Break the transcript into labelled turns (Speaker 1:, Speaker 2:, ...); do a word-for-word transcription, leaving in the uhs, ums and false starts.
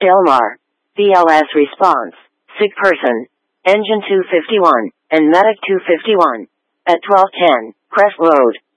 Speaker 1: Delmar. B L S response. Sick person. Engine two fifty-one, and Medic two fifty-one. At twelve ten, Crest Road.